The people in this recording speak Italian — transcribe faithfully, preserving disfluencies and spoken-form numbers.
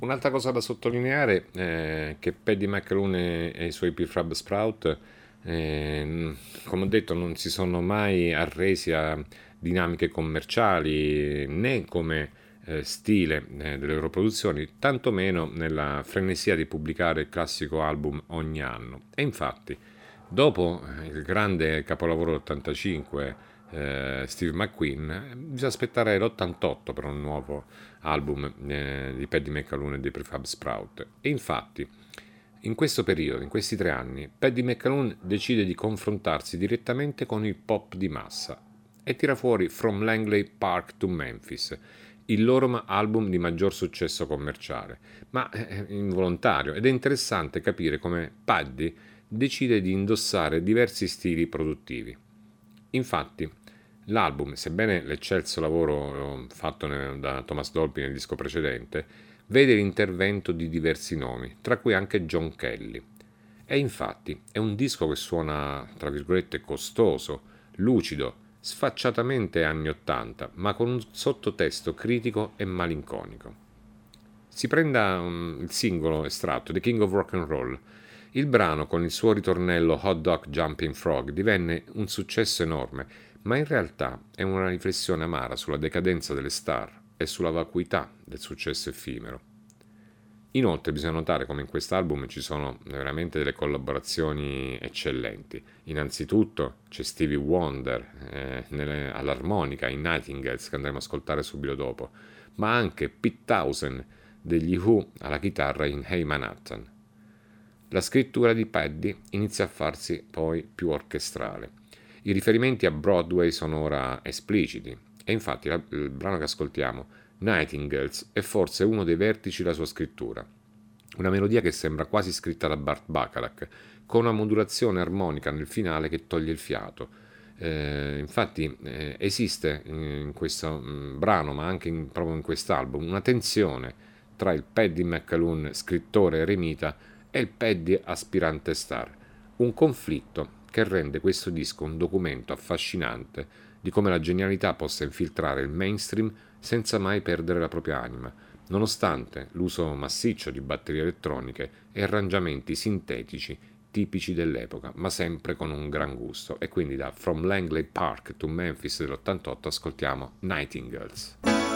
Un'altra cosa da sottolineare è che Paddy McAloon e i suoi Prefab Sprout, eh, come ho detto, non si sono mai arresi a dinamiche commerciali né come eh, stile eh, delle loro produzioni, tantomeno nella frenesia di pubblicare il classico album ogni anno. E infatti, dopo eh, il grande capolavoro dell'ottantacinque, eh, Steve McQueen, eh, bisogna aspettare l'ottantotto per un nuovo album eh, di Paddy McAloon e dei Prefab Sprout. E infatti, in questo periodo, in questi tre anni, Paddy McAloon decide di confrontarsi direttamente con il pop di massa e tira fuori From Langley Park to Memphis, il loro album di maggior successo commerciale, ma è involontario, ed è interessante capire come Paddy decide di indossare diversi stili produttivi. Infatti, l'album, sebbene l'eccelso lavoro fatto da Thomas Dolby nel disco precedente, vede l'intervento di diversi nomi, tra cui anche John Kelly. E infatti è un disco che suona, tra virgolette, costoso, lucido, sfacciatamente anni ottanta, ma con un sottotesto critico e malinconico. Si prenda um, il singolo estratto, The King of Rock and Roll. Il brano, con il suo ritornello Hot Dog Jumping Frog, divenne un successo enorme, ma in realtà è una riflessione amara sulla decadenza delle star e sulla vacuità del successo effimero. Inoltre bisogna notare come in quest'album ci sono veramente delle collaborazioni eccellenti. Innanzitutto c'è Stevie Wonder eh, nelle, all'armonica in Nightingales, che andremo ad ascoltare subito dopo, ma anche Pete Townshend degli Who alla chitarra in Hey Manhattan. La scrittura di Paddy inizia a farsi poi più orchestrale. I riferimenti a Broadway sono ora espliciti e infatti il brano che ascoltiamo, Nightingales, è forse uno dei vertici della sua scrittura. Una melodia che sembra quasi scritta da Burt Bacharach, con una modulazione armonica nel finale che toglie il fiato. Eh, infatti eh, esiste in questo mh, brano, ma anche in, proprio in quest'album, una tensione tra il Paddy McAloon, scrittore eremita, e il Paddy aspirante star. Un conflitto che rende questo disco un documento affascinante di come la genialità possa infiltrare il mainstream senza mai perdere la propria anima, nonostante l'uso massiccio di batterie elettroniche e arrangiamenti sintetici tipici dell'epoca, ma sempre con un gran gusto. E quindi da From Langley Park to Memphis dell'ottantotto ascoltiamo Nightingales.